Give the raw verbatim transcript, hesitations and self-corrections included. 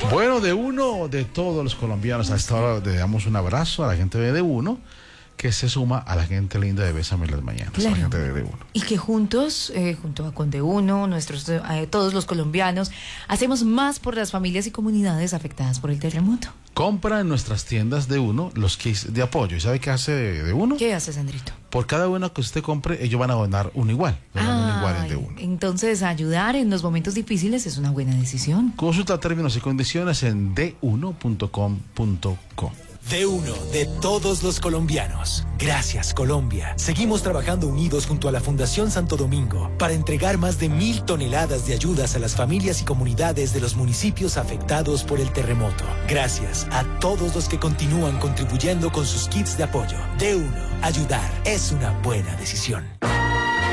Bueno, de uno, de todos los colombianos, a esta hora le damos un abrazo a la gente de uno, que se suma a la gente linda de Bésame las Mañanas, claro. A la gente de D uno. Y que juntos, eh, junto con D uno, nuestros, eh, todos los colombianos, hacemos más por las familias y comunidades afectadas por el terremoto. Compra en nuestras tiendas de uno los kits de apoyo. ¿Y sabe qué hace de uno? ¿Qué hace, Sandrito? Por cada uno que usted compre, ellos van a donar un igual. Donan un igual en de uno. Entonces, ayudar en los momentos difíciles es una buena decisión. Consulta términos y condiciones en d uno punto com punto co. D uno, de todos los colombianos. Gracias, Colombia. Seguimos trabajando unidos junto a la Fundación Santo Domingo para entregar más de mil toneladas de ayudas a las familias y comunidades de los municipios afectados por el terremoto. Gracias a todos los que continúan contribuyendo con sus kits de apoyo. D uno, ayudar es una buena decisión.